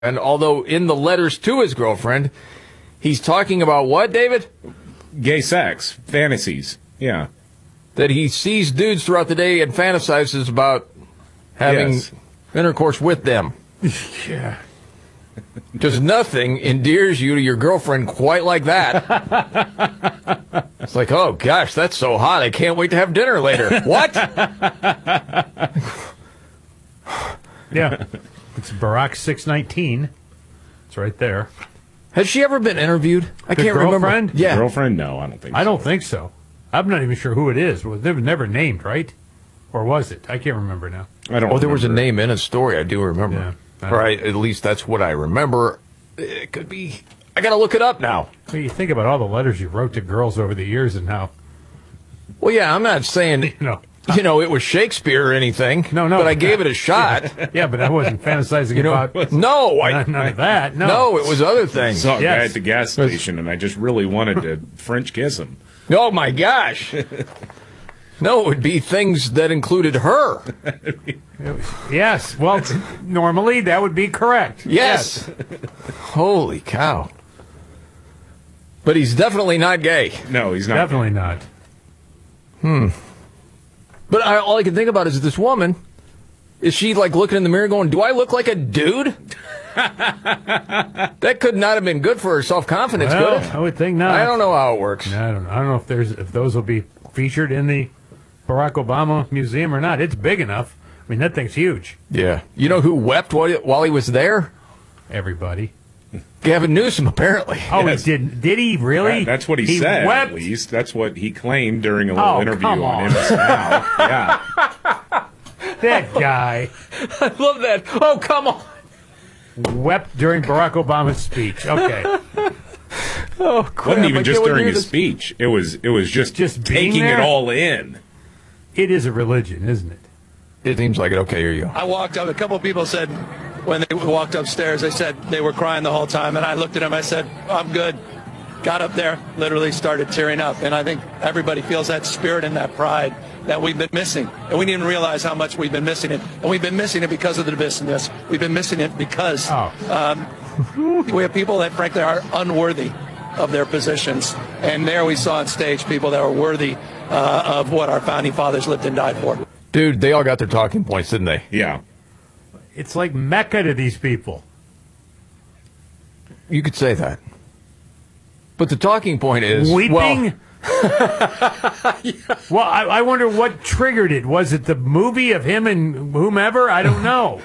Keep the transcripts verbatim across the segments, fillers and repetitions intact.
And although in the letters to his girlfriend, he's talking about what, David? Gay sex, fantasies, yeah. That he sees dudes throughout the day and fantasizes about having Yes. intercourse with them. Yeah. Because nothing endears you to your girlfriend quite like that. It's like, oh, gosh, that's so hot. I can't wait to have dinner later. What? Yeah. It's Barack six nineteen. It's right there. Has she ever been interviewed? I The can't girlfriend? remember. Yeah. Girlfriend? No, I don't think so. I don't think so. I'm not even sure who it is. Well, they were never named, right? Or was it? I can't remember now. I don't Oh, there was a remember. name in a story. I do remember. Yeah. I Or I, at least that's what I remember. It could be. I got to look it up now. Well, you think about all the letters you wrote to girls over the years and how, Well, yeah, I'm not saying, you know. you know, it was Shakespeare or anything. No, no. But I gave it a shot. Yeah, but I wasn't fantasizing You know, about no, I, none, none of that. No. no, it was other things. Saw a guy Yes. at the gas station, and I just really wanted to French kiss him. Oh, my gosh. No, it would be things that included her. Yes. Well, normally that would be correct. Yes. Holy cow. But he's definitely not gay. No, he's not. Definitely not. But I, all I can think about is this woman. Is she like looking in the mirror going, do I look like a dude? That could not have been good for her self-confidence, Well, could it? I would think not. I don't know how it works. I don't know. I don't know if there's if those will be featured in the Barack Obama Museum or not. It's big enough. I mean, that thing's huge. Yeah. You know who wept while, while he was there? Everybody. Gavin Newsom, apparently. Oh, Yes. he did. Did he really? That- that's what he, said, wept? at least. That's what he claimed during a little Oh, interview come on on. M S N Now. Yeah. That guy I love that. Oh, come on. wept during Barack Obama's speech. Okay. Oh, crap. Wasn't I even can't just wait to during hear his this. speech. It was it was just, Just being taking it there? all in. It is a religion, isn't it? It seems like it. Okay, here you go. I walked up. A couple of people said when they walked upstairs, they said they were crying the whole time. And I looked at them. I said, I'm good. Got up there, literally started tearing up. And I think everybody feels that spirit and that pride that we've been missing. And we didn't realize how much we've been missing it. And we've been missing it because of the divisiveness. We've been missing it because Oh. um, we have people that, frankly, are unworthy of their positions. And there we saw on stage people that were worthy uh, of what our founding fathers lived and died for. Dude, they all got their talking points, didn't they? Yeah. It's like Mecca to these people. You could say that. But the talking point is... Weeping? Well, Well, I, I wonder what triggered it. Was it the movie of him and whomever? I don't know.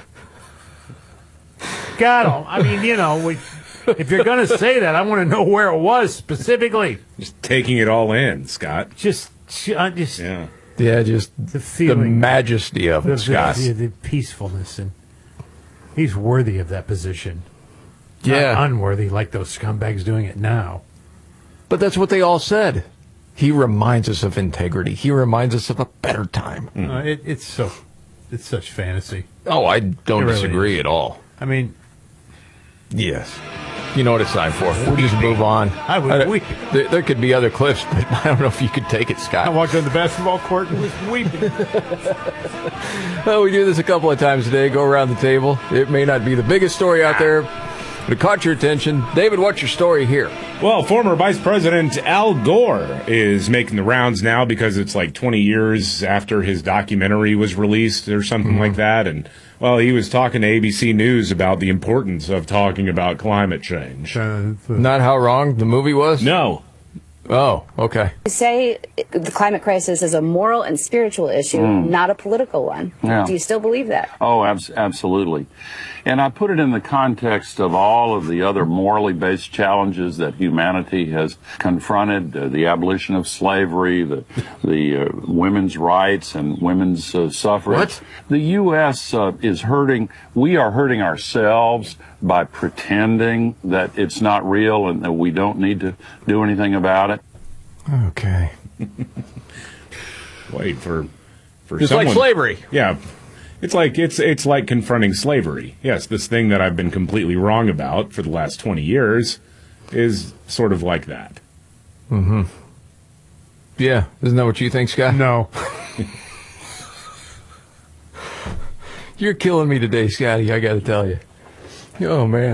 God, I mean, you know, we, if you're going to say that, I want to know where it was specifically. Just taking it all in, Scott. Just, uh, just Yeah. yeah, just the the feeling, majesty of the, it, Scott. the, the peacefulness, and he's worthy of that position. Yeah. Not unworthy like those scumbags doing it now. But that's what they all said. He reminds us of integrity. He reminds us of a better time. Uh, it, it's so, it's such fantasy. Oh, I don't It really disagree is. at all. I mean, Yes. You know what it's time for. We'll just move on. I would don't- weep. There, there could be other clips, but I don't know if you could take it, I Scott. walked on the basketball court and was weeping. Well, we do this a couple of times a day. Go around the table. It may not be the biggest story out there, but it caught your attention. David, what's your story here? Well, former Vice President Al Gore is making the rounds now because it's like twenty years after his documentary was released or something Mm-hmm. like that. And, well, he was talking to A B C News about the importance of talking about climate change. Uh, Not how wrong the movie was? No. Oh, okay. You say the climate crisis is a moral and spiritual issue, not a political one. Yeah. Do you still believe that? Oh, abs- absolutely. And I put it in the context of all of the other morally based challenges that humanity has confronted, uh, the abolition of slavery, the, the uh, women's rights and women's uh, suffrage. What? The U S uh, is hurting, we are hurting ourselves by pretending that it's not real and that we don't need to do anything about it. Okay. Wait, for, for Just someone... like slavery. Yeah. It's like it's it's like confronting slavery. Yes, this thing that I've been completely wrong about for the last twenty years is sort of like that. Yeah. Isn't that what you think, Scott? no. You're killing me today, Scotty, I got to tell you. Oh, man.